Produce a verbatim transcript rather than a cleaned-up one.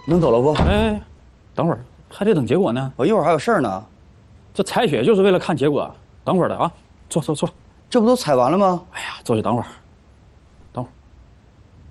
能走了不？ 哎，等会儿还得等结果呢。 我一会儿还有事儿呢。 这采血就是为了看结果。等会儿的啊，坐坐坐。 这不都采完了吗？ 哎呀，坐下等会儿。